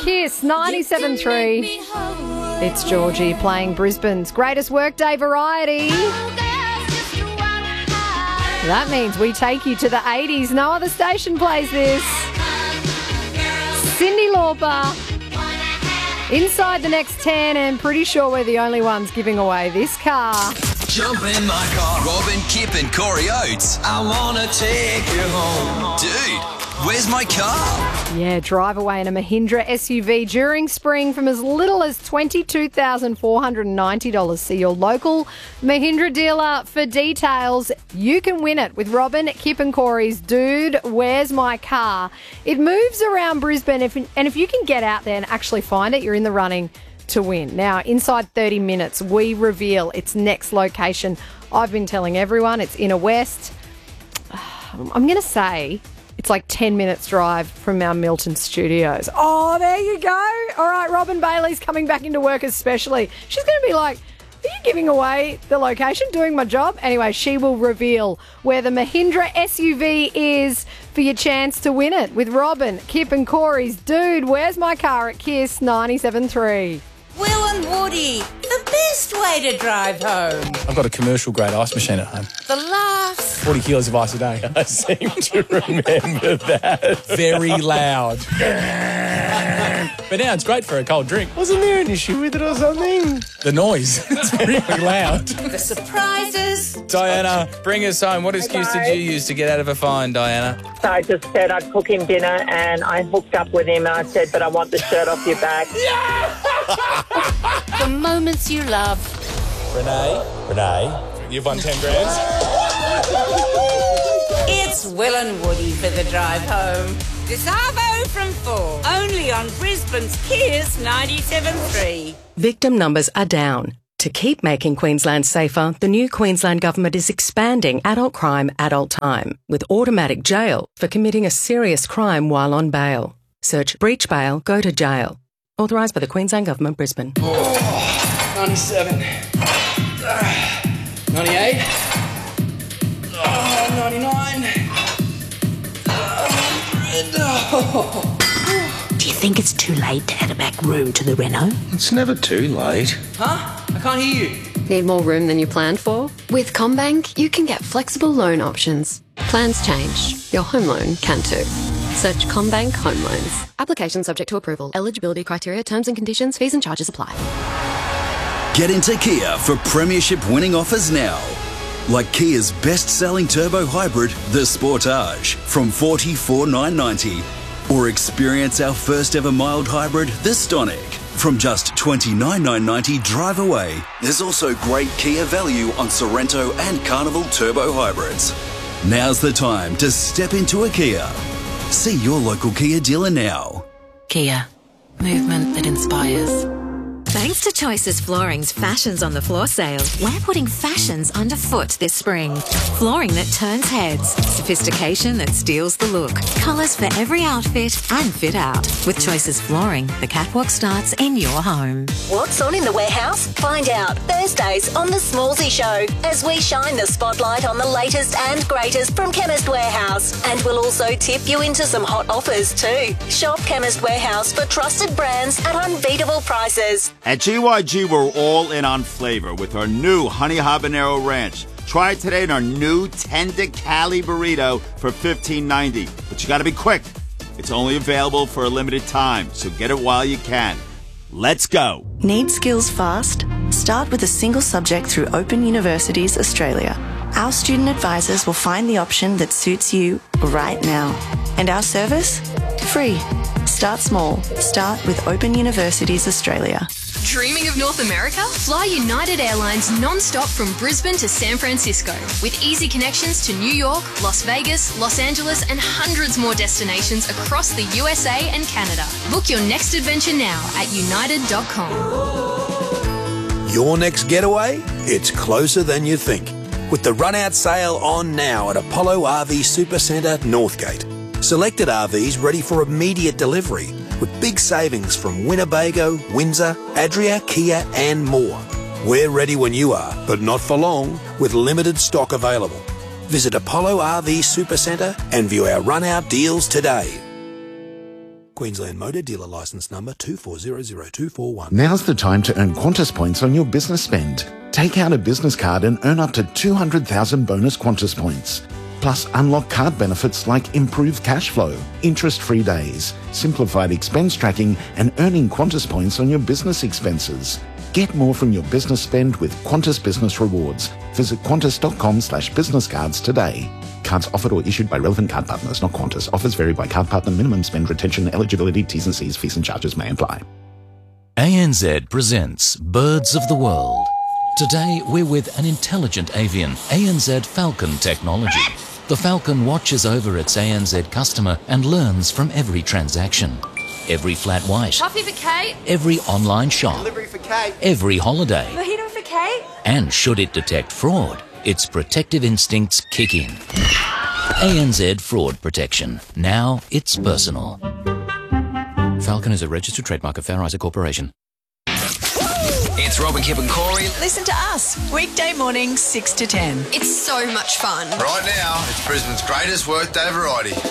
Kiss 97.3. It's Georgie playing Brisbane's greatest workday variety. That means we take you to the 80s. No other station plays this. Cyndi Lauper. Inside the next 10, and pretty sure we're the only ones giving away this car. Jump in my car. Robin, Kip and Corey Oates. I want to take you home. Dude, where's my car? Yeah, drive away in a Mahindra SUV during spring from as little as $22,490. See your local Mahindra dealer for details. You can win it with Robin, Kip and Corey's Dude, Where's My Car? It moves around Brisbane, and if you can get out there and actually find it, you're in the running to win. Now, inside 30 minutes, we reveal its next location. I've been telling everyone it's Inner West. I'm going to say it's like 10 minutes drive from our Milton studios. Oh, there you go. All right, Robin Bailey's coming back into work especially. She's going to be like, are you giving away the location, doing my job? Anyway, she will reveal where the Mahindra SUV is for your chance to win it with Robin, Kip and Corey's Dude, Where's My Car at Kiss 97.3. Will and Woody, the best way to drive home. I've got a commercial-grade ice machine at home. The laughs. 40 kilos of ice a day. I seem to remember that. Very loud. But now it's great for a cold drink. Wasn't there an issue with it or something? The noise. It's really loud. The surprises. Diana, bring us home. What excuse did you use to get out of a fine, Diana? So I just said I'd cook him dinner and I hooked up with him and I said, but I want the shirt off your back. The moments you love. Renee, you've won 10 grand. It's Will and Woody for the drive home. This Arvo from 4. Only on Brisbane's Kiss 97.3. Victim numbers are down. To keep making Queensland safer, the new Queensland Government is expanding adult crime, adult time, with automatic jail for committing a serious crime while on bail. Search breach bail, go to jail. Authorised by the Queensland Government, Brisbane. 97. 98. 99. 100. Do you think it's too late to add a back room to the reno? It's never too late. Huh? I can't hear you. Need more room than you planned for? With CommBank, you can get flexible loan options. Plans change. Your home loan can too. Search CommBank Home Loans. Application subject to approval. Eligibility criteria, terms and conditions, fees and charges apply. Get into Kia for premiership winning offers now. Like Kia's best-selling turbo hybrid, the Sportage, from $44,990. Or experience our first ever mild hybrid, the Stonic, from just $29,990 drive away. There's also great Kia value on Sorrento and Carnival turbo hybrids. Now's the time to step into a Kia. See your local Kia dealer now. Kia. Movement that inspires. Thanks to Choices Flooring's Fashions on the Floor sale, we're putting fashions underfoot this spring. Flooring that turns heads, sophistication that steals the look, colours for every outfit and fit out. With Choices Flooring, the catwalk starts in your home. What's on in the warehouse? Find out Thursdays on The Smallsy Show as we shine the spotlight on the latest and greatest from Chemist Warehouse. And we'll also tip you into some hot offers too. Shop Chemist Warehouse for trusted brands at unbeatable prices. At GYG, we're all in on flavor with our new Honey Habanero Ranch. Try it today in our new Tender Cali Burrito for $15.90. But you gotta be quick. It's only available for a limited time, so get it while you can. Let's go. Need skills fast? Start with a single subject through Open Universities Australia. Our student advisors will find the option that suits you right now. And our service? Free. Start small. Start with Open Universities Australia. Dreaming of North America? Fly United Airlines non-stop from Brisbane to San Francisco with easy connections to New York, Las Vegas, Los Angeles and hundreds more destinations across the USA and Canada. Book your next adventure now at united.com. Your next getaway? It's closer than you think. With the run-out sale on now at Apollo RV Supercentre, Northgate. Selected RVs ready for immediate delivery with big savings from Winnebago, Windsor, Adria, Kia and more. We're ready when you are, but not for long, with limited stock available. Visit Apollo RV Supercentre and view our run-out deals today. Queensland Motor Dealer Licence Number 2400241. Now's the time to earn Qantas points on your business spend. Take out a business card and earn up to 200,000 bonus Qantas points. Plus, unlock card benefits like improved cash flow, interest-free days, simplified expense tracking, and earning Qantas points on your business expenses. Get more from your business spend with Qantas Business Rewards. Visit qantas.com/business cards today. Cards offered or issued by relevant card partners, not Qantas. Offers vary by card partner. Minimum spend, retention, eligibility, T's and C's, fees and charges may apply. ANZ presents Birds of the World. Today we're with an intelligent avian, ANZ Falcon technology. The Falcon watches over its ANZ customer and learns from every transaction. Every flat white. Coffee for Kate. Every online shop. Delivery for Kate. Every holiday. Mojito for Kate. And should it detect fraud, its protective instincts kick in. ANZ Fraud Protection. Now it's personal. Falcon is a registered trademark of Fair Isaac Corporation. It's Robin, Kip and Corey. Listen to us, weekday mornings 6 to 10. It's so much fun. Right now, it's Brisbane's greatest workday variety.